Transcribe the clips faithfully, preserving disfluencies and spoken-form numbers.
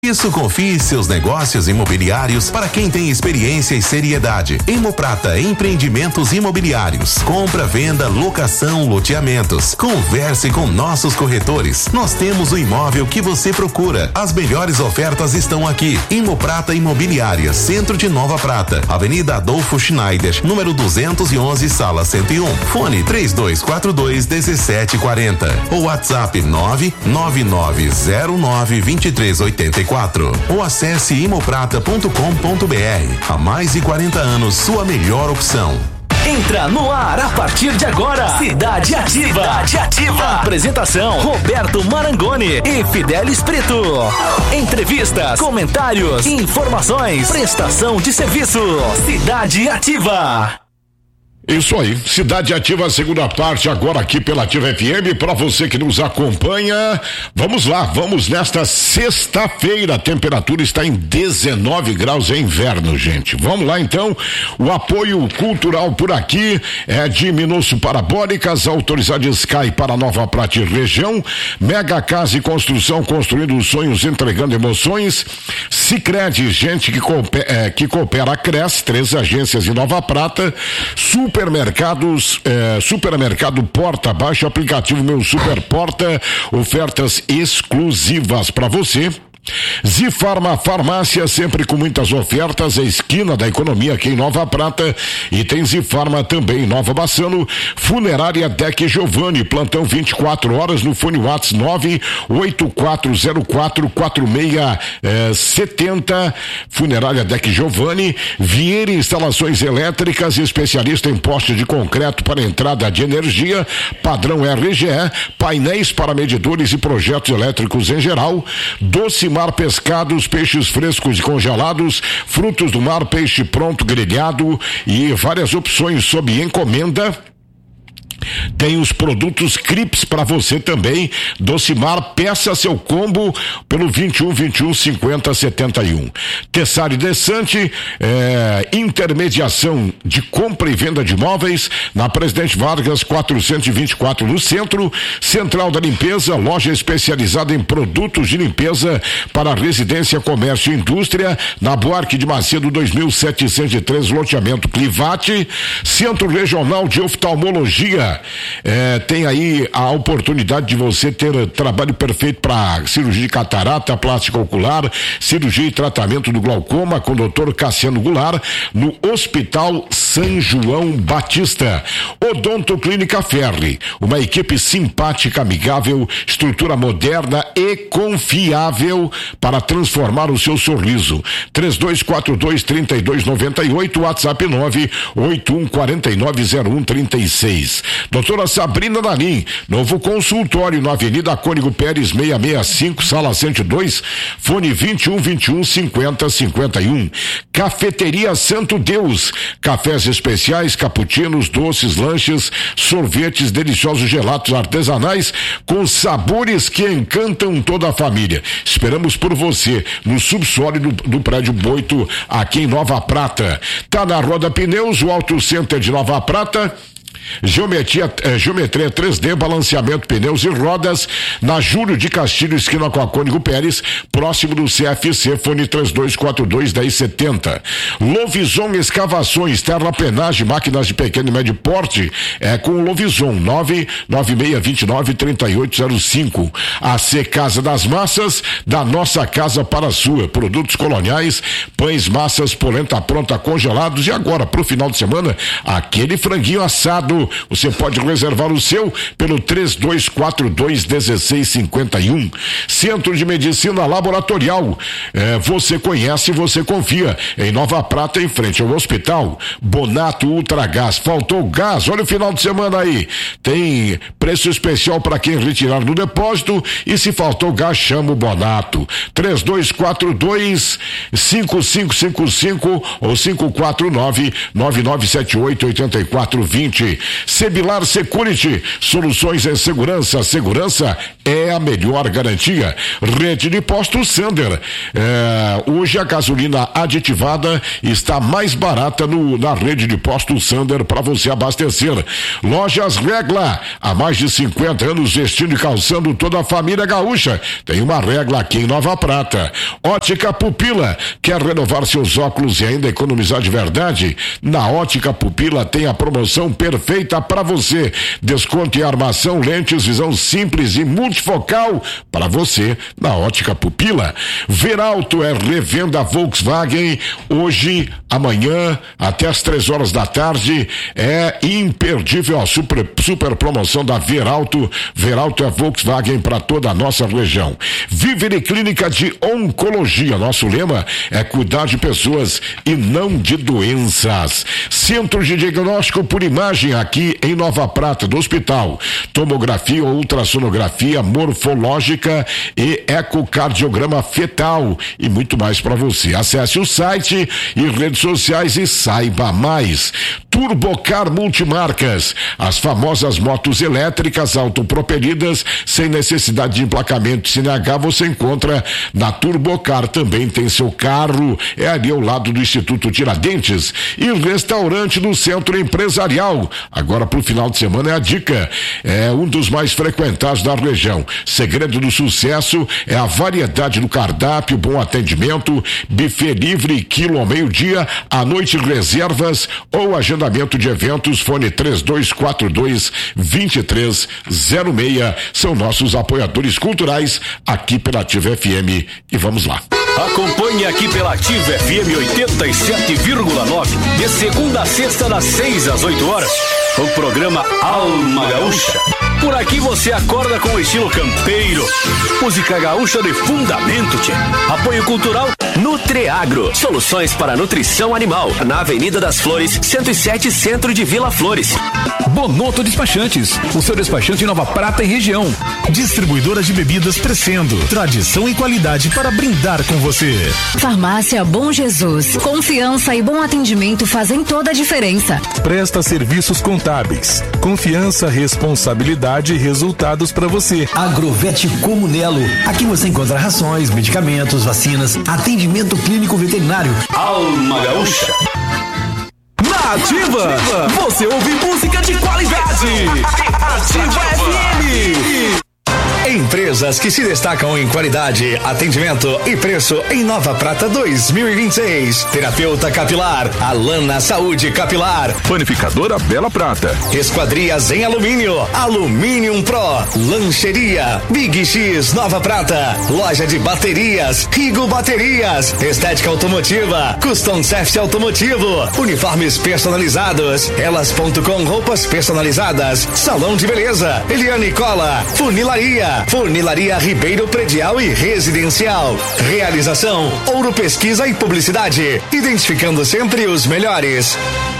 Isso, confie seus negócios imobiliários para quem tem experiência e seriedade. Hemoprata Empreendimentos Imobiliários. Compra, venda, locação, loteamentos. Converse com nossos corretores. Nós temos o imóvel que você procura. As melhores ofertas estão aqui. Hemoprata Imobiliária, Centro de Nova Prata, Avenida Adolfo Schneider, número duzentos e onze, sala cento e um. Fone três dois quatro dois, um sete quatro zero. Ou WhatsApp nove nove nove zero nove, dois três oito quatro. Ou acesse imoprata ponto com ponto br. Há mais de quarenta anos, sua melhor opção. Entra no ar a partir de agora. Cidade Ativa. Cidade Ativa. Apresentação: Roberto Marangoni e Fidelis Preto. Entrevistas, comentários, informações, prestação de serviço. Cidade Ativa. Isso aí, Cidade Ativa, segunda parte, agora aqui pela Ativa F M, para você que nos acompanha. Vamos lá, vamos nesta sexta-feira, a temperatura está em dezenove graus, é inverno, gente. Vamos lá então, o apoio cultural por aqui é de Minosso Parabólicas, autorizada Sky para Nova Prata e região, Mega Casa e Construção, construindo sonhos, entregando emoções. Sicredi, gente que coopera, é, que coopera, cresce, três agências em Nova Prata. Supermercados, eh, supermercado Porta, baixa o aplicativo Meu Super Porta, ofertas exclusivas para você. Zifarma Farmácia, sempre com muitas ofertas, a esquina da economia aqui em Nova Prata, e tem Zifarma também em Nova Bassano. Funerária Deck Giovanni, plantão vinte e quatro horas no fone WhatsApp nove oito quatro zero quatro quatro seis sete zero. Funerária Deck Giovanni. Vieira Instalações Elétricas, especialista em poste de concreto para entrada de energia, padrão R G E, painéis para medidores e projetos elétricos em geral. Doce Mar Pescados, peixes frescos e congelados, frutos do mar, peixe pronto, grelhado e várias opções sob encomenda. Tem os produtos Crips para você também. Docimar, peça seu combo pelo vinte e um, vinte e um, cinquenta, setenta e um. Tessari Desante, é, intermediação de compra e venda de imóveis na Presidente Vargas quatrocentos e vinte e quatro no centro. Central da Limpeza, loja especializada em produtos de limpeza para residência, comércio e indústria, na Buarque de Macedo dois mil setecentos e três, loteamento Clivate. Centro Regional de Oftalmologia, É, tem aí a oportunidade de você ter trabalho perfeito para cirurgia de catarata, plástica ocular, cirurgia e tratamento do glaucoma com o doutor Cassiano Goulart, no Hospital São João Batista. Odonto Clínica Ferri, uma equipe simpática, amigável, estrutura moderna e confiável para transformar o seu sorriso. três dois quatro dois, três dois nove oito, WhatsApp nove oito um quatro nove zero um três seis. Doutora Sabrina Dalim, novo consultório na Avenida Cônigo Pérez seiscentos e sessenta e cinco, sala cento e dois, fone vinte e um, vinte e um, cinquenta, cinquenta e um. Cafeteria Santo Deus, cafés especiais, cappuccinos, doces, lanches, sorvetes, deliciosos gelatos artesanais com sabores que encantam toda a família. Esperamos por você no subsolo do, do prédio Boito, aqui em Nova Prata. Tá na Roda Pneus, o Auto Center de Nova Prata. Geometria, eh, geometria três D, balanceamento, pneus e rodas, na Júlio de Castilho, esquina com a Cônigo Pérez, próximo do C F C, fone três dois quatro dois, um zero sete zero. Lovison Escavações, terraplenagem, máquinas de pequeno e médio porte, é com o Lovison, nove nove seis dois nove, três oito zero cinco. A C Casa das Massas, da nossa casa para a sua, produtos coloniais, pães, massas, polenta pronta, congelados, e agora, pro final de semana, aquele franguinho assado. Você pode reservar o seu pelo três dois quatro dois, um seis cinco um. Centro de Medicina Laboratorial, é, você conhece, você confia. Em Nova Prata, em frente ao hospital. Bonato Ultragás, faltou gás, olha o final de semana aí, tem preço especial para quem retirar no depósito, e se faltou gás, chama o Bonato. três dois quatro dois, cinco cinco cinco cinco ou cinco quatro nove, nove nove sete oito, oito quatro dois zero. Sebilar Security, soluções em segurança. Segurança é a melhor garantia. Rede de postos Sander. É, hoje a gasolina aditivada está mais barata no, na rede de postos Sander para você abastecer. Lojas Regla, há mais de cinquenta anos vestindo e calçando toda a família gaúcha. Tem uma Regla aqui em Nova Prata. Ótica Pupila, quer renovar seus óculos e ainda economizar de verdade? Na Ótica Pupila tem a promoção perfeita para você. Desconto em armação, lentes, visão simples e multifocal para você na Ótica Pupila. Veralto é revenda Volkswagen. Hoje, amanhã, até as três horas da tarde, é imperdível a super, super promoção da Veralto. Veralto é Volkswagen para toda a nossa região. Vivere Clínica de Oncologia. Nosso lema é cuidar de pessoas e não de doenças. Centro de Diagnóstico por Imagem aqui em Nova Prata do Hospital. Tomografia, ultrassonografia morfológica e ecocardiograma fetal e muito mais para você. Acesse o site e redes sociais e saiba mais. Turbocar Multimarcas, as famosas motos elétricas autopropelidas sem necessidade de emplacamento C N H você encontra na Turbocar. Também tem seu carro, é ali ao lado do Instituto Tiradentes. E restaurante no Centro Empresarial. Agora pro final de semana é a dica, é um dos mais frequentados da região. Segredo do sucesso é a variedade do cardápio, bom atendimento, buffet livre, quilo ao meio-dia, à noite reservas ou agendamento de eventos. Fone três dois quatro dois, dois três zero seis. São nossos apoiadores culturais aqui pela Ativa F M. E vamos lá. Acompanhe aqui pela Ativa F M oitenta e sete vírgula nove, de segunda a sexta, das seis às oito horas, o programa Alma Gaúcha. Por aqui você acorda com o estilo campeiro. Música gaúcha de fundamento, tchê. Apoio cultural Nutreagro. Soluções para nutrição animal. Na Avenida das Flores, cento e sete, centro de Vila Flores. Bonoto Despachantes, o seu despachante em Nova Prata e região. Distribuidora de bebidas Crescendo. Tradição e qualidade para brindar com você. Farmácia Bom Jesus. Confiança e bom atendimento fazem toda a diferença. Presta serviços contábeis. Confiança, responsabilidade e resultados para você. Agrovete Comunelo. Aqui você encontra rações, medicamentos, vacinas, atendimento clínico veterinário. Alma Gaúcha. Na Ativa, você ouve música de qualidade. Ativa F M. Empresas que se destacam em qualidade, atendimento e preço em Nova Prata dois mil e vinte e seis. Terapeuta Capilar, Alana Saúde Capilar. Panificadora Bela Prata. Esquadrias em alumínio, Aluminium Pro. Lancheria, Big X Nova Prata. Loja de baterias, Rigo Baterias. Estética automotiva, Custom Safety Automotivo. Uniformes personalizados, elas ponto com roupas personalizadas. Salão de beleza, Eliane Cola. Funilaria, Funilaria Ribeiro Predial e Residencial. Realização Ouro Pesquisa e Publicidade, identificando sempre os melhores.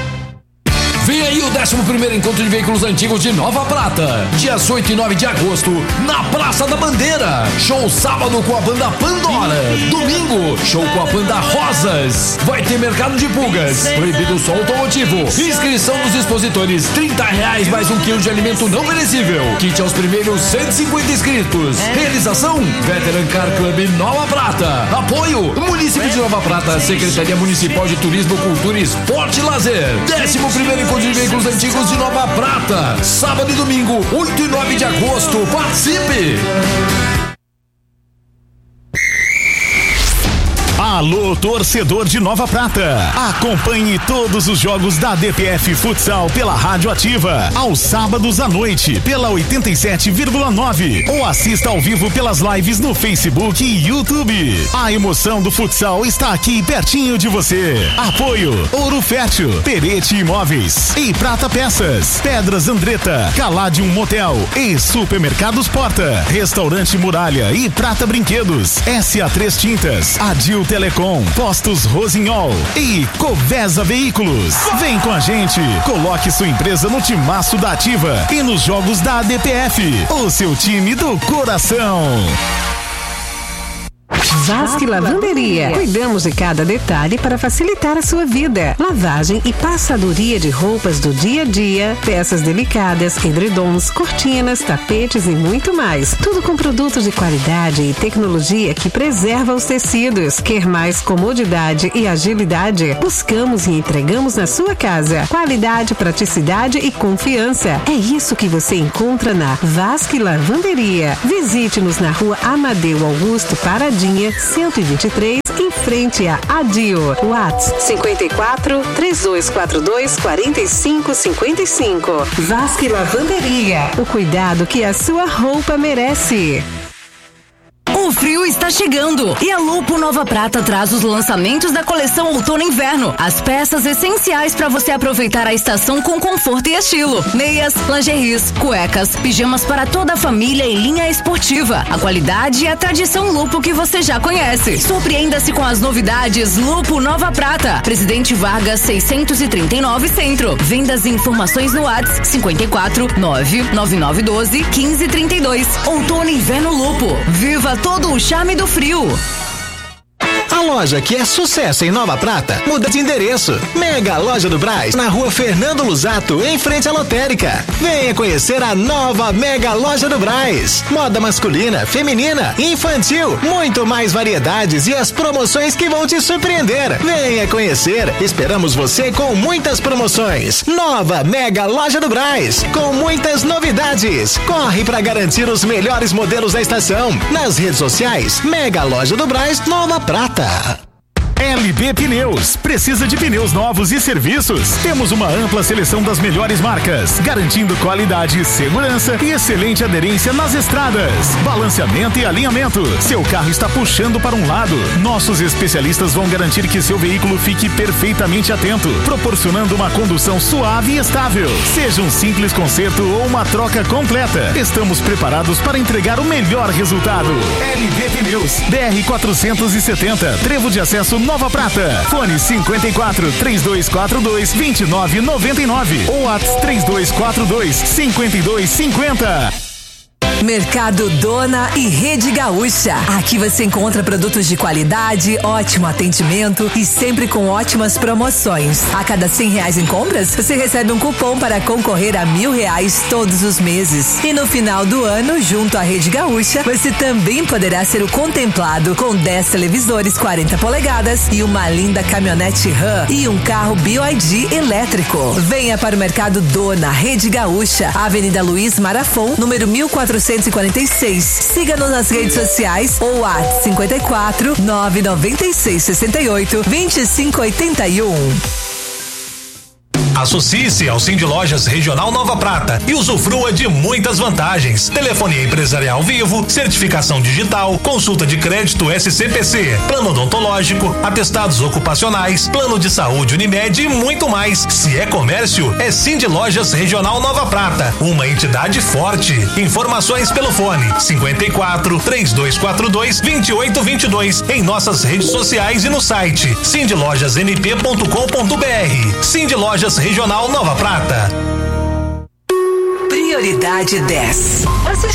Vem aí o décimo primeiro Encontro de Veículos Antigos de Nova Prata. Dias oito e nove de agosto, na Praça da Bandeira. Show sábado com a banda Pandora. Domingo, show com a banda Rosas. Vai ter mercado de pulgas. Proibido som automotivo. Inscrição dos expositores, trinta reais mais um quilo de alimento não perecível. Kit aos primeiros cento e cinquenta inscritos. Realização, Veteran Car Club Nova Prata. Apoio, Município de Nova Prata, Secretaria Municipal de Turismo, Cultura, Esporte e Lazer. décimo primeiro Encontro de Veículos Antigos de Nova Prata. Sábado e domingo, oito e nove de agosto. Participe! Alô, torcedor de Nova Prata. Acompanhe todos os jogos da D P F Futsal pela Rádio Ativa, aos sábados à noite, pela oitenta e sete vírgula nove. Ou assista ao vivo pelas lives no Facebook e YouTube. A emoção do futsal está aqui pertinho de você. Apoio Ouro Fértil, Perete Imóveis e Prata Peças, Pedras Andretta, Caladium Motel e Supermercados Porta, Restaurante Muralha e Prata Brinquedos, S A três Tintas, Adil Telecom, Postos Rosinhol e Covesa Veículos. Vem com a gente, coloque sua empresa no timaço da Ativa e nos jogos da A D P F, o seu time do coração. Vasque Lavanderia. Cuidamos de cada detalhe para facilitar a sua vida. Lavagem e passadoria de roupas do dia a dia, peças delicadas, edredons, cortinas, tapetes e muito mais. Tudo com produtos de qualidade e tecnologia que preserva os tecidos. Quer mais comodidade e agilidade? Buscamos e entregamos na sua casa. Qualidade, praticidade e confiança. É isso que você encontra na Vasque Lavanderia. Visite-nos na rua Amadeu Augusto Paradinha, cento e vinte e três, em frente a Adio. WhatsApp cinquenta e quatro, três dois quatro dois, quarenta e cinco cinquenta e cinco. Vasque Lavanderia. O cuidado que a sua roupa merece. O frio está chegando e a Lupo Nova Prata traz os lançamentos da coleção Outono e Inverno. As peças essenciais para você aproveitar a estação com conforto e estilo. Meias, lingeries, cuecas, pijamas para toda a família e linha esportiva. A qualidade e a tradição Lupo que você já conhece. Surpreenda-se com as novidades Lupo Nova Prata. Presidente Vargas seiscentos e trinta e nove Centro. Vendas e informações no WhatsApp cinquenta e quatro, nove nove nove um dois, um cinco três dois. Outono e Inverno Lupo. Viva todo o charme do frio. A loja que é sucesso em Nova Prata muda de endereço. Mega Loja do Brás, na rua Fernando Lusato, em frente à lotérica. Venha conhecer a nova Mega Loja do Brás. Moda masculina, feminina, infantil, muito mais variedades e as promoções que vão te surpreender. Venha conhecer. Esperamos você com muitas promoções. Nova Mega Loja do Brás, com muitas novidades. Corre para garantir os melhores modelos da estação. Nas redes sociais, Mega Loja do Brás Nova Prata. L B Pneus. Precisa de pneus novos e serviços? Temos uma ampla seleção das melhores marcas, garantindo qualidade, segurança e excelente aderência nas estradas. Balanceamento e alinhamento. Seu carro está puxando para um lado. Nossos especialistas vão garantir que seu veículo fique perfeitamente atento, proporcionando uma condução suave e estável. Seja um simples conserto ou uma troca completa, estamos preparados para entregar o melhor resultado. L B Pneus, B R quatrocentos e setenta, Trevo de Acesso Nova Prata. Fone cinquenta e quatro, três dois quatro dois, vinte e nove noventa e nove ou WhatsApp três dois quatro dois, cinquenta e dois cinquenta. Mercado Dona e Rede Gaúcha. Aqui você encontra produtos de qualidade, ótimo atendimento e sempre com ótimas promoções. A cada cem reais em compras, você recebe um cupom para concorrer a mil reais todos os meses. E no final do ano, junto à Rede Gaúcha, você também poderá ser o contemplado com dez televisores quarenta polegadas e uma linda caminhonete RAM e um carro B Y D elétrico. Venha para o Mercado Dona, Rede Gaúcha, Avenida Luiz Marafon, número mil quatrocentos e quarenta e seis. Siga-nos nas redes sociais ou WhatsApp cinquenta e quatro, nove nove seis, sessenta e oito, vinte e cinco oitenta e um. Associe-se ao Cindy Lojas Regional Nova Prata e usufrua de muitas vantagens. Telefonia empresarial vivo, certificação digital, consulta de crédito S C P C, plano odontológico, atestados ocupacionais, plano de saúde Unimed e muito mais. Se é comércio, é Cindy Lojas Regional Nova Prata, uma entidade forte. Informações pelo fone cinquenta e quatro, três dois quatro dois, vinte e oito vinte e dois em nossas redes sociais e no site cindy lojas m p ponto com ponto b r. Cindy Lojas Regional Nova Prata. Prioridade dez. Você